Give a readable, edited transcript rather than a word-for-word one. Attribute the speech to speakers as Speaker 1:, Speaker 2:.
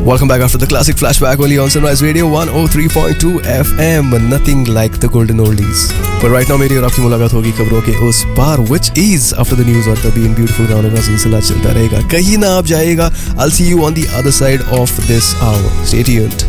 Speaker 1: Welcome back after the classic flashback only on Sunrise Radio 103.2 FM. Nothing like the golden oldies. But right now मेरी और आपकी मुलाकात होगी खबरों के उस पार, which is after the news, और तभी इन ब्यूटीफुल गानों का सिलसिला चलता रहेगा, कहीं ना आप जाएगा. I'll see you on the other side of this hour. Stay tuned.